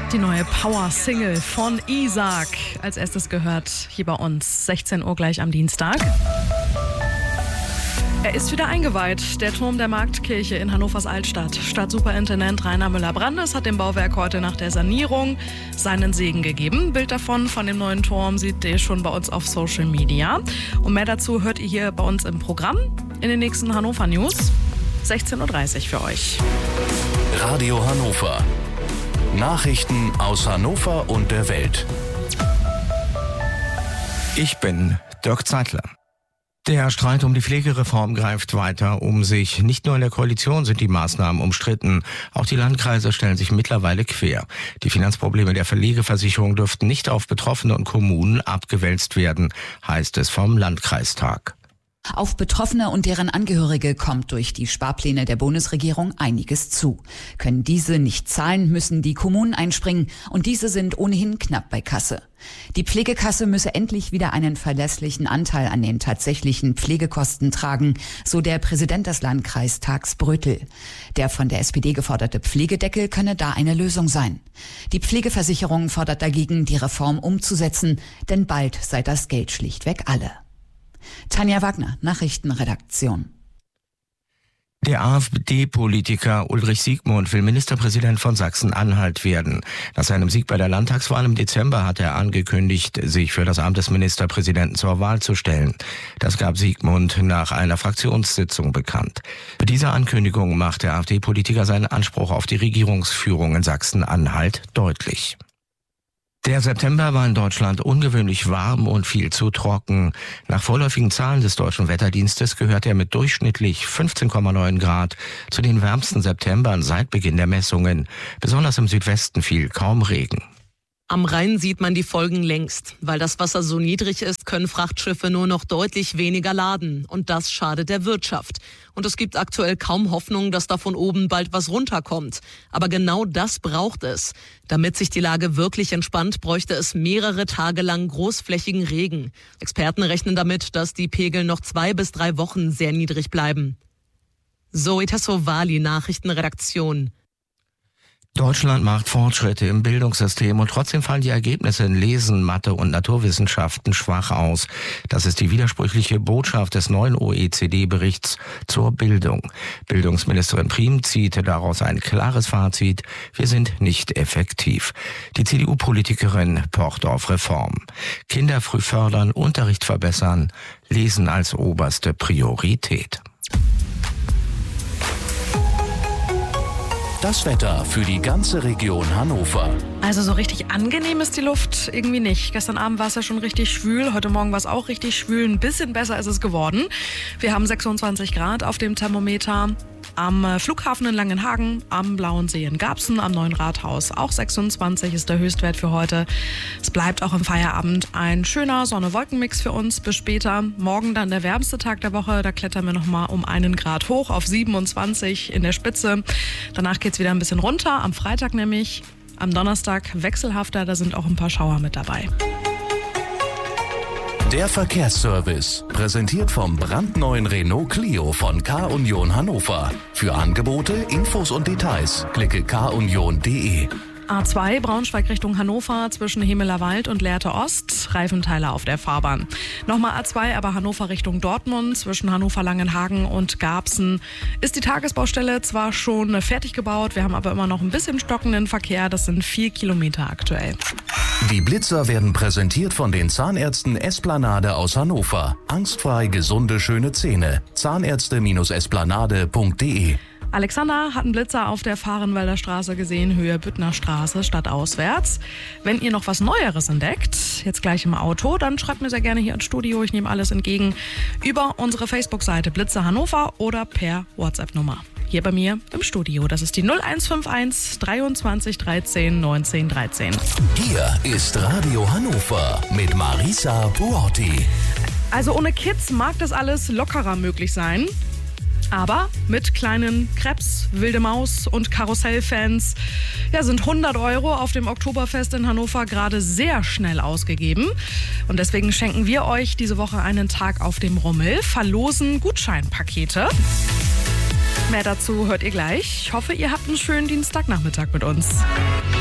Die neue Power-Single von Isaac. Als erstes gehört hier bei uns 16 Uhr gleich am Dienstag. Er ist wieder eingeweiht, der Turm der Marktkirche in Hannovers Altstadt. Stadtsuperintendent Rainer Müller-Brandes hat dem Bauwerk heute nach der Sanierung seinen Segen gegeben. Bild davon von dem neuen Turm seht ihr schon bei uns auf Social Media. Und mehr dazu hört ihr hier bei uns im Programm in den nächsten Hannover News. 16.30 Uhr für euch. Radio Hannover. Nachrichten aus Hannover und der Welt. Ich bin Dirk Zeitler. Der Streit um die Pflegereform greift weiter um sich. Nicht nur in der Koalition sind die Maßnahmen umstritten. Auch die Landkreise stellen sich mittlerweile quer. Die Finanzprobleme der Pflegeversicherung dürften nicht auf Betroffene und Kommunen abgewälzt werden, heißt es vom Landkreistag. Auf Betroffene und deren Angehörige kommt durch die Sparpläne der Bundesregierung einiges zu. Können diese nicht zahlen, müssen die Kommunen einspringen und diese sind ohnehin knapp bei Kasse. Die Pflegekasse müsse endlich wieder einen verlässlichen Anteil an den tatsächlichen Pflegekosten tragen, so der Präsident des Landkreistags Brötel. Der von der SPD geforderte Pflegedeckel könne da eine Lösung sein. Die Pflegeversicherung fordert dagegen, die Reform umzusetzen, denn bald sei das Geld schlichtweg alle. Tanja Wagner, Nachrichtenredaktion. Der AfD-Politiker Ulrich Siegmund will Ministerpräsident von Sachsen-Anhalt werden. Nach seinem Sieg bei der Landtagswahl im Dezember hat er angekündigt, sich für das Amt des Ministerpräsidenten zur Wahl zu stellen. Das gab Siegmund nach einer Fraktionssitzung bekannt. Mit dieser Ankündigung macht der AfD-Politiker seinen Anspruch auf die Regierungsführung in Sachsen-Anhalt deutlich. Der September war in Deutschland ungewöhnlich warm und viel zu trocken. Nach vorläufigen Zahlen des Deutschen Wetterdienstes gehört er mit durchschnittlich 15,9 Grad zu den wärmsten Septembern seit Beginn der Messungen. Besonders im Südwesten fiel kaum Regen. Am Rhein sieht man die Folgen längst. Weil das Wasser so niedrig ist, können Frachtschiffe nur noch deutlich weniger laden. Und das schadet der Wirtschaft. Und es gibt aktuell kaum Hoffnung, dass da von oben bald was runterkommt. Aber genau das braucht es. Damit sich die Lage wirklich entspannt, bräuchte es mehrere Tage lang großflächigen Regen. Experten rechnen damit, dass die Pegel noch 2 bis 3 Wochen sehr niedrig bleiben. Zoe Tassovali, Nachrichtenredaktion. Deutschland macht Fortschritte im Bildungssystem und trotzdem fallen die Ergebnisse in Lesen, Mathe und Naturwissenschaften schwach aus. Das ist die widersprüchliche Botschaft des neuen OECD-Berichts zur Bildung. Bildungsministerin Priem zieht daraus ein klares Fazit: Wir sind nicht effektiv. Die CDU-Politikerin pocht auf Reform. Kinder früh fördern, Unterricht verbessern, Lesen als oberste Priorität. Das Wetter für die ganze Region Hannover. Also so richtig angenehm ist die Luft irgendwie nicht. Gestern Abend war es ja schon richtig schwül, heute Morgen war es auch richtig schwül. Ein bisschen besser ist es geworden. Wir haben 26 Grad auf dem Thermometer. Am Flughafen in Langenhagen, am Blauen See in Garbsen, am Neuen Rathaus auch 26 ist der Höchstwert für heute. Es bleibt auch im Feierabend ein schöner Sonne-Wolken-Mix für uns bis später. Morgen dann der wärmste Tag der Woche, da klettern wir nochmal um 1 Grad hoch auf 27 in der Spitze. Danach geht's wieder ein bisschen runter, am Freitag nämlich. Am Donnerstag wechselhafter, da sind auch ein paar Schauer mit dabei. Der Verkehrsservice, präsentiert vom brandneuen Renault Clio von K-Union Hannover. Für Angebote, Infos und Details klicke kunion.de. A2 Braunschweig Richtung Hannover zwischen Hemelerwald und Lehrte Ost, Reifenteile auf der Fahrbahn. Nochmal A2, aber Hannover Richtung Dortmund zwischen Hannover-Langenhagen und Garbsen ist die Tagesbaustelle zwar schon fertig gebaut, wir haben aber immer noch ein bisschen stockenden Verkehr, das sind 4 Kilometer aktuell. Die Blitzer werden präsentiert von den Zahnärzten Esplanade aus Hannover. Angstfrei gesunde, schöne Zähne. Zahnärzte-esplanade.de. Alexander hat einen Blitzer auf der Fahrenwälder Straße gesehen, Höhe Büttner Straße, stadtauswärts. Wenn ihr noch was Neueres entdeckt, jetzt gleich im Auto, dann schreibt mir sehr gerne hier ins Studio. Ich nehme alles entgegen über unsere Facebook-Seite Blitzer Hannover oder per WhatsApp-Nummer. Hier bei mir im Studio. Das ist die 0151 23 13 19 13. Hier ist Radio Hannover mit Marisa Buotti. Also ohne Kids mag das alles lockerer möglich sein. Aber mit kleinen Krebs, Wilde Maus und Karussellfans sind 100 € auf dem Oktoberfest in Hannover gerade sehr schnell ausgegeben. Und deswegen schenken wir euch diese Woche einen Tag auf dem Rummel, verlosen Gutscheinpakete. Mehr dazu hört ihr gleich. Ich hoffe, ihr habt einen schönen Dienstagnachmittag mit uns.